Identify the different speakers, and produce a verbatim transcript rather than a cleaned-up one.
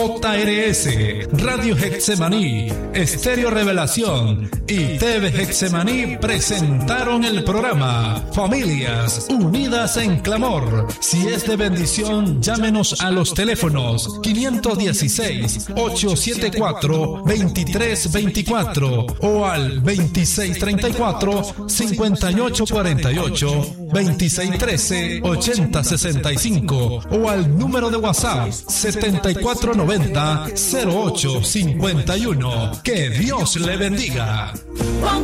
Speaker 1: J R S, Radio Getsemaní, Estéreo Revelación y T V Getsemaní presentaron el programa Familias Unidas en Clamor. Si es de bendición, llámenos a los teléfonos quinientos dieciséis, ochocientos setenta y cuatro, veintitrés veinticuatro o al veintiséis treinta y cuatro, cincuenta y ocho cuarenta y ocho, veintiséis trece, ochenta sesenta y cinco o al número de WhatsApp setenta y cuatro noventa, cero ocho cincuenta y uno. Que Dios le bendiga.